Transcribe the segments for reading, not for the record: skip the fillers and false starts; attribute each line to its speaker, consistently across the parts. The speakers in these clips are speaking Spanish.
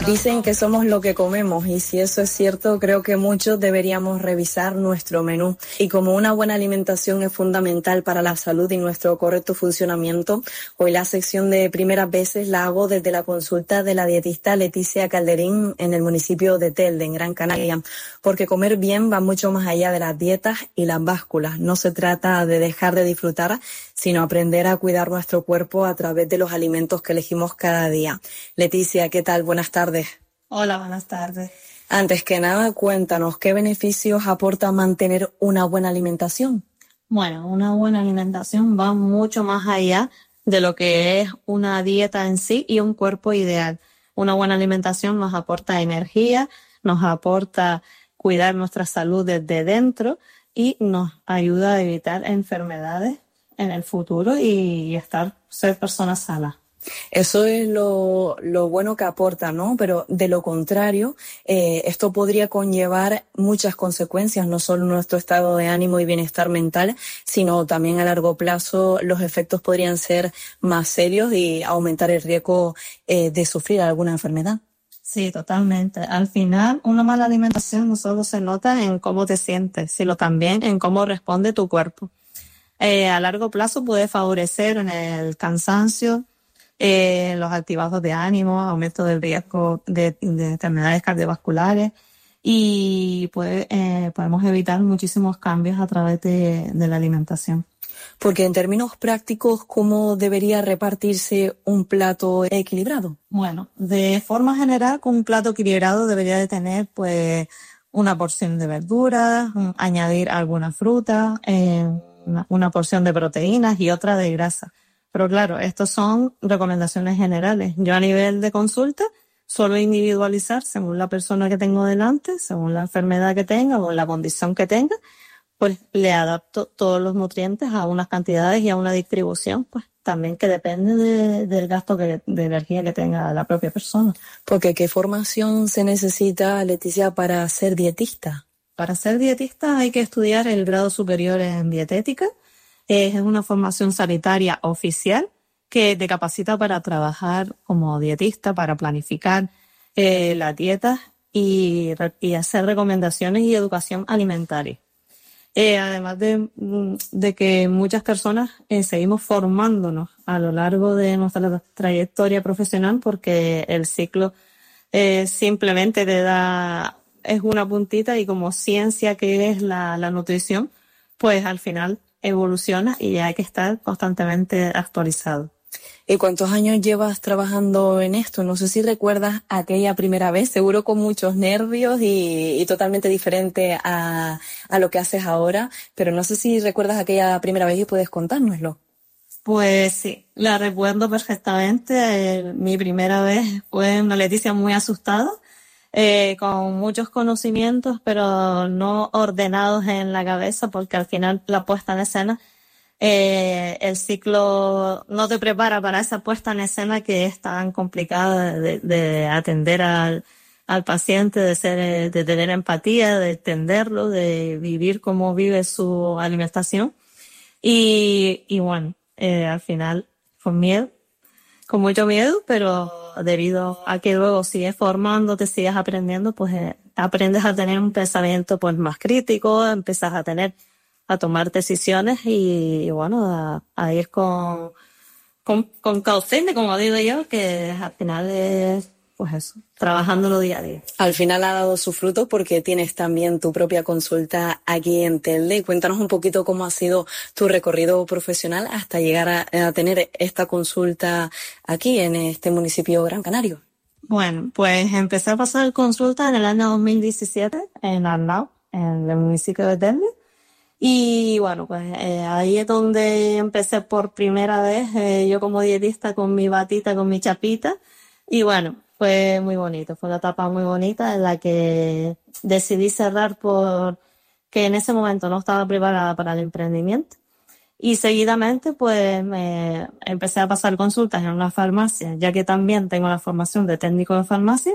Speaker 1: Dicen que somos lo que comemos y si eso es cierto, creo que muchos deberíamos revisar nuestro menú. Y como una buena alimentación es fundamental para la salud y nuestro correcto funcionamiento, hoy la sección de primeras veces la hago desde la consulta de la dietista Leticia Calderín en el municipio de Telde, en Gran Canaria, porque comer bien va mucho más allá de las dietas y las básculas. No se trata de dejar de disfrutar, sino aprender a cuidar nuestro cuerpo a través de los alimentos que elegimos cada día. Leticia, ¿qué tal? Buenas tardes.
Speaker 2: Hola, buenas tardes.
Speaker 1: Antes que nada, cuéntanos, ¿qué beneficios aporta mantener una buena alimentación?
Speaker 2: Bueno, una buena alimentación va mucho más allá de lo que es una dieta en sí y un cuerpo ideal. Una buena alimentación nos aporta energía, nos aporta cuidar nuestra salud desde dentro y nos ayuda a evitar enfermedades en el futuro y ser personas sanas.
Speaker 1: Eso es lo bueno que aporta, ¿no? Pero de lo contrario, esto podría conllevar muchas consecuencias, no solo nuestro estado de ánimo y bienestar mental, sino también a largo plazo los efectos podrían ser más serios y aumentar el riesgo de sufrir alguna enfermedad.
Speaker 2: Sí, totalmente. Al final, una mala alimentación no solo se nota en cómo te sientes, sino también en cómo responde tu cuerpo. A largo plazo puede favorecer en el cansancio, los altibajos de ánimo, aumento del riesgo de enfermedades cardiovasculares y podemos evitar muchísimos cambios a través de la alimentación.
Speaker 1: Porque en términos prácticos, ¿cómo debería repartirse un plato equilibrado?
Speaker 2: Bueno, de forma general, un plato equilibrado debería de tener pues una porción de verduras, añadir alguna fruta, una porción de proteínas y otra de grasa. Pero claro, estos son recomendaciones generales. Yo a nivel de consulta suelo individualizar según la persona que tengo delante, según la enfermedad que tenga o la condición que tenga, pues le adapto todos los nutrientes a unas cantidades y a una distribución, pues también que depende del gasto de energía que tenga la propia persona.
Speaker 1: Porque ¿qué formación se necesita, Leticia, para ser dietista?
Speaker 2: Para ser dietista hay que estudiar el grado superior en dietética. Es una formación sanitaria oficial que te capacita para trabajar como dietista, para planificar las dietas y hacer recomendaciones y educación alimentaria. Además de que muchas personas seguimos formándonos a lo largo de nuestra trayectoria profesional porque el ciclo simplemente es una puntita y como ciencia que es la nutrición, pues al final evoluciona y hay que estar constantemente actualizado.
Speaker 1: ¿Y cuántos años llevas trabajando en esto? No sé si recuerdas aquella primera vez, seguro con muchos nervios y totalmente diferente a lo que haces ahora, pero no sé si recuerdas aquella primera vez y puedes contárnoslo.
Speaker 2: Pues sí, la recuerdo perfectamente. Mi primera vez fue una Leticia muy asustada, con muchos conocimientos, pero no ordenados en la cabeza, porque al final la puesta en escena, el ciclo no te prepara para esa puesta en escena que es tan complicada de atender al paciente, de tener empatía, de entenderlo, de vivir como vive su alimentación. Y bueno, al final, con mucho miedo, pero debido a que luego sigues formándote, sigues aprendiendo, pues aprendes a tener un pensamiento pues más crítico, empiezas a tomar decisiones y bueno, a ir con caución, como digo yo, que al final es pues eso, trabajándolo día a día.
Speaker 1: Al final ha dado su fruto porque tienes también tu propia consulta aquí en Telde. Cuéntanos un poquito cómo ha sido tu recorrido profesional hasta llegar a tener esta consulta aquí en este municipio Gran Canario.
Speaker 2: Bueno, pues empecé a pasar consulta en el año 2017 en Arnau, en el municipio de Telde. Y bueno, pues ahí es donde empecé por primera vez, yo como dietista con mi batita, con mi chapita. Y bueno, fue muy bonito, fue una etapa muy bonita en la que decidí cerrar porque en ese momento no estaba preparada para el emprendimiento. Y seguidamente pues me empecé a pasar consultas en una farmacia, ya que también tengo la formación de técnico de farmacia.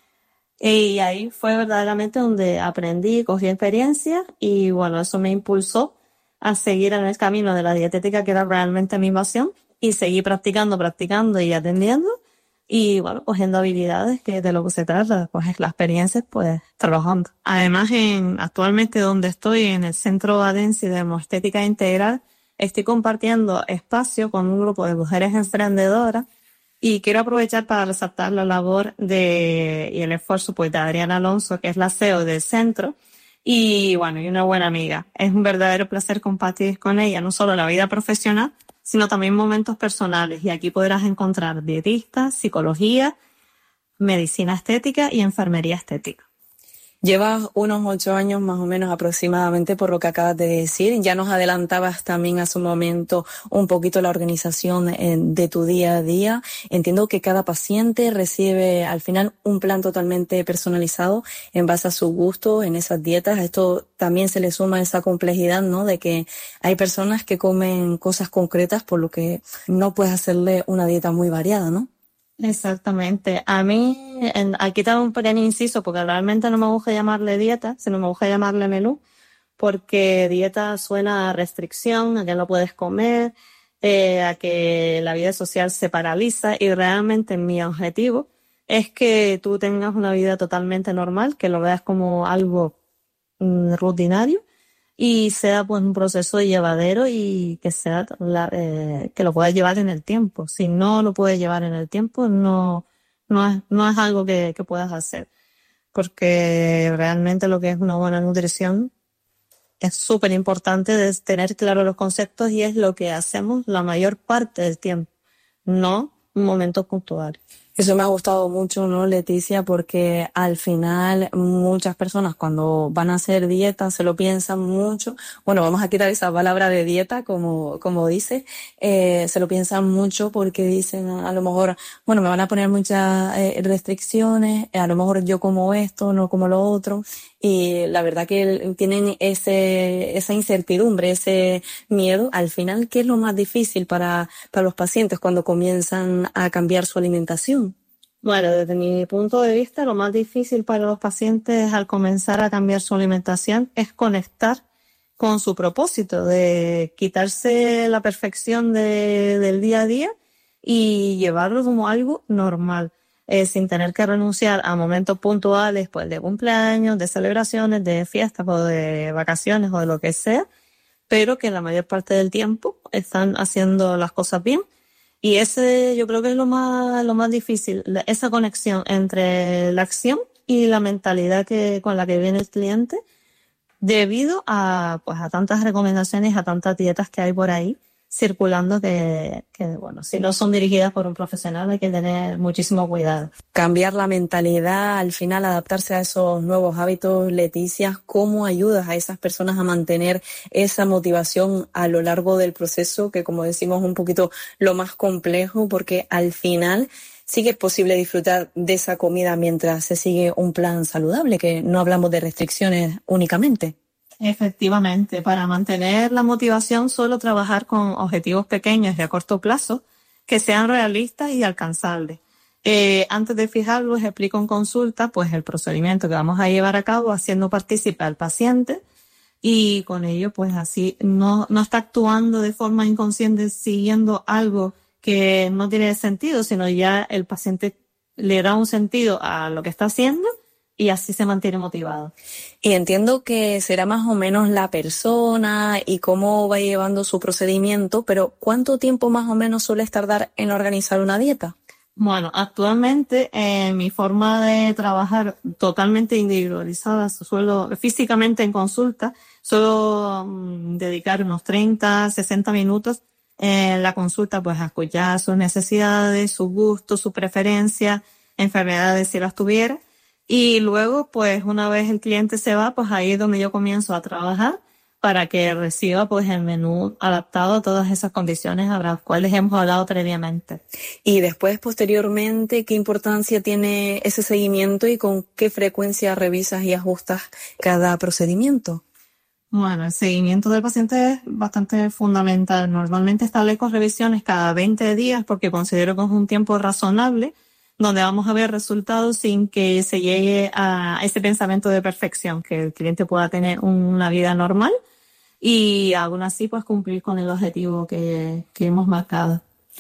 Speaker 2: Y ahí fue verdaderamente donde aprendí, cogí experiencia y bueno, eso me impulsó a seguir en el camino de la dietética, que era realmente mi pasión, y seguí practicando y atendiendo. y bueno, cogiendo habilidades que de lo que se trata, pues la experiencia, pues trabajando. Además, actualmente donde estoy, en el Centro Adensi de Hemoestética Integral, estoy compartiendo espacio con un grupo de mujeres emprendedoras y quiero aprovechar para resaltar la labor y el esfuerzo pues de Adriana Alonso, que es la CEO del centro, y bueno, y una buena amiga. Es un verdadero placer compartir con ella no solo la vida profesional, sino también momentos personales. Y aquí podrás encontrar dietistas, psicología, medicina estética y enfermería estética.
Speaker 1: Llevas unos 8 años más o menos aproximadamente por lo que acabas de decir. Ya nos adelantabas también hace un momento un poquito la organización de tu día a día. Entiendo que cada paciente recibe al final un plan totalmente personalizado en base a su gusto en esas dietas. A esto también se le suma esa complejidad, ¿no? De que hay personas que comen cosas concretas, por lo que no puedes hacerle una dieta muy variada, ¿no?
Speaker 2: Exactamente. A mí, aquí tengo un pequeño inciso, porque realmente no me gusta llamarle dieta, sino me gusta llamarle menú, porque dieta suena a restricción, a que no puedes comer, a que la vida social se paraliza, y realmente mi objetivo es que tú tengas una vida totalmente normal, que lo veas como algo rutinario, y sea pues un proceso llevadero y que sea que lo puedas llevar en el tiempo. Si no lo puedes llevar en el tiempo, no es algo que puedas hacer, porque realmente lo que es una buena nutrición es súper importante de tener claro los conceptos, y es lo que hacemos la mayor parte del tiempo, no momentos puntuales.
Speaker 1: Eso me ha gustado mucho, ¿no, Leticia? Porque al final muchas personas cuando van a hacer dieta se lo piensan mucho. Bueno, vamos a quitar esa palabra de dieta, como dice. Se lo piensan mucho porque dicen a lo mejor, bueno, me van a poner muchas restricciones, a lo mejor yo como esto, no como lo otro. Y la verdad que tienen esa incertidumbre, ese miedo. Al final, ¿qué es lo más difícil para los pacientes cuando comienzan a cambiar su alimentación?
Speaker 2: Bueno, desde mi punto de vista, lo más difícil para los pacientes al comenzar a cambiar su alimentación es conectar con su propósito de quitarse la perfección del día a día y llevarlo como algo normal, sin tener que renunciar a momentos puntuales, pues de cumpleaños, de celebraciones, de fiestas o de vacaciones o de lo que sea, pero que la mayor parte del tiempo están haciendo las cosas bien. Y ese yo creo que es lo más difícil, esa conexión entre la acción y la mentalidad con la que viene el cliente, debido a tantas recomendaciones, a tantas dietas que hay por ahí circulando que bueno, si no son dirigidas por un profesional hay que tener muchísimo cuidado.
Speaker 1: Cambiar la mentalidad, al final adaptarse a esos nuevos hábitos, Leticia, ¿cómo ayudas a esas personas a mantener esa motivación a lo largo del proceso, que como decimos es un poquito lo más complejo, porque al final sí que es posible disfrutar de esa comida mientras se sigue un plan saludable, que no hablamos de restricciones únicamente?
Speaker 2: Efectivamente, para mantener la motivación suelo trabajar con objetivos pequeños y a corto plazo que sean realistas y alcanzables. Antes de fijarlos, explico en consulta pues el procedimiento que vamos a llevar a cabo, haciendo partícipe al paciente, y con ello pues así no está actuando de forma inconsciente siguiendo algo que no tiene sentido, sino ya el paciente le da un sentido a lo que está haciendo y así se mantiene motivado.
Speaker 1: Y entiendo que será más o menos la persona y cómo va llevando su procedimiento, pero ¿cuánto tiempo más o menos suele tardar en organizar una dieta?
Speaker 2: Bueno, actualmente mi forma de trabajar totalmente individualizada, suelo físicamente en consulta, suelo dedicar unos 30, 60 minutos en la consulta pues a escuchar sus necesidades, sus gustos, sus preferencias, enfermedades si las tuviera. Y luego, pues, una vez el cliente se va, pues ahí es donde yo comienzo a trabajar para que reciba, pues, el menú adaptado a todas esas condiciones a las cuales hemos hablado previamente.
Speaker 1: Y después, posteriormente, ¿qué importancia tiene ese seguimiento y con qué frecuencia revisas y ajustas cada procedimiento?
Speaker 2: Bueno, el seguimiento del paciente es bastante fundamental. Normalmente establezco revisiones cada 20 días porque considero que es un tiempo razonable donde vamos a ver resultados sin que se llegue a ese pensamiento de perfección, que el cliente pueda tener una vida normal y aún así pues cumplir con el objetivo que hemos marcado.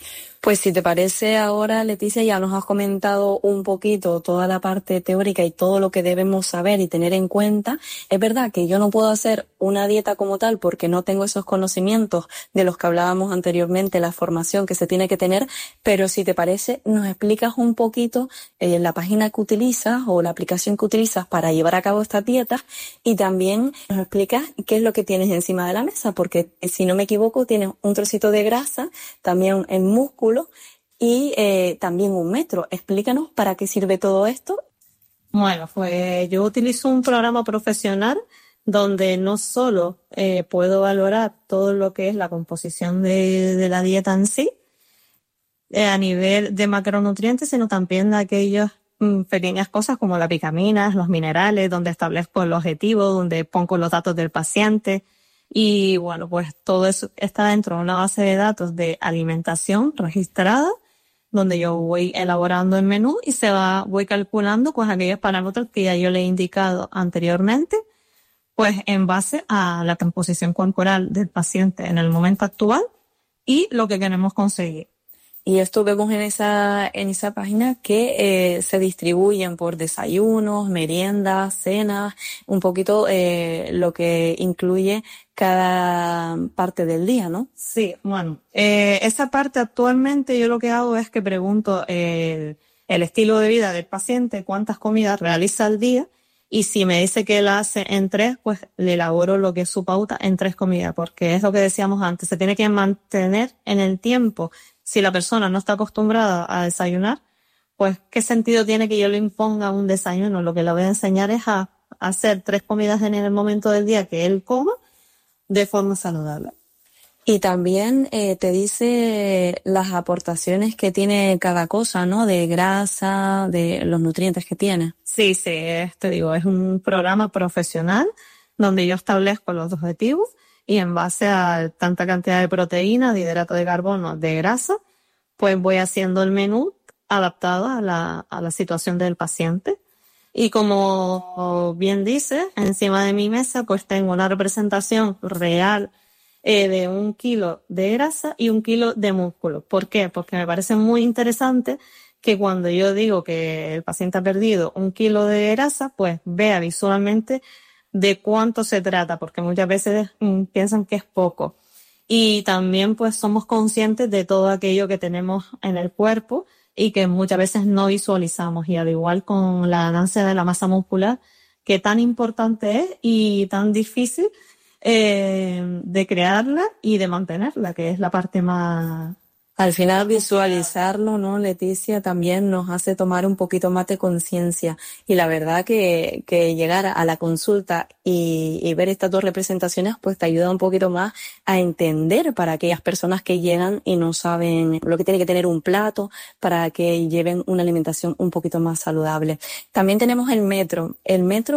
Speaker 1: Pues si te parece ahora, Leticia, ya nos has comentado un poquito toda la parte teórica y todo lo que debemos saber y tener en cuenta. Es verdad que yo no puedo hacer una dieta como tal porque no tengo esos conocimientos de los que hablábamos anteriormente, la formación que se tiene que tener, pero si te parece, nos explicas un poquito la página que utilizas o la aplicación que utilizas para llevar a cabo esta dieta y también nos explicas qué es lo que tienes encima de la mesa, porque si no me equivoco, tienes un trocito de grasa, también el músculo, y también un metro. Explícanos para qué sirve todo esto.
Speaker 2: Bueno, pues yo utilizo un programa profesional donde no solo puedo valorar todo lo que es la composición de la dieta en sí, a nivel de macronutrientes, sino también de aquellas pequeñas cosas como las vitaminas, los minerales, donde establezco el objetivo, donde pongo los datos del paciente. Y bueno, pues todo eso está dentro de una base de datos de alimentación registrada, donde yo voy elaborando el menú y voy calculando pues aquellos parámetros que ya yo le he indicado anteriormente, pues en base a la composición corporal del paciente en el momento actual y lo que queremos conseguir.
Speaker 1: Y esto vemos en esa página que se distribuyen por desayunos, meriendas, cenas, un poquito lo que incluye cada parte del día, ¿no?
Speaker 2: Sí, bueno, esa parte actualmente yo lo que hago es que pregunto el estilo de vida del paciente, cuántas comidas realiza al día, y si me dice que la hace en 3, pues le elaboro lo que es su pauta en 3 comidas, porque es lo que decíamos antes, se tiene que mantener en el tiempo. Si la persona no está acostumbrada a desayunar, pues ¿qué sentido tiene que yo le imponga un desayuno? Lo que le voy a enseñar es a hacer 3 comidas en el momento del día que él coma de forma saludable.
Speaker 1: Y también te dice las aportaciones que tiene cada cosa, ¿no? De grasa, de los nutrientes que tiene.
Speaker 2: Sí, te digo, es un programa profesional donde yo establezco los objetivos y en base a tanta cantidad de proteínas, de hidrato de carbono, de grasa, pues voy haciendo el menú adaptado a la situación del paciente. Y como bien dice, encima de mi mesa pues tengo una representación real de 1 kilo de grasa y 1 kilo de músculo. ¿Por qué? Porque me parece muy interesante que cuando yo digo que el paciente ha perdido 1 kilo de grasa, pues vea visualmente de cuánto se trata, porque muchas veces piensan que es poco. Y también pues somos conscientes de todo aquello que tenemos en el cuerpo y que muchas veces no visualizamos. Y al igual con la ganancia de la masa muscular, que tan importante es y tan difícil de crearla y de mantenerla, que es la parte más...
Speaker 1: Al final visualizarlo, ¿no, Leticia? También nos hace tomar un poquito más de conciencia. Y la verdad que llegar a la consulta y ver estas 2 representaciones, pues te ayuda un poquito más a entender para aquellas personas que llegan y no saben lo que tiene que tener un plato para que lleven una alimentación un poquito más saludable. También tenemos el metro. El metro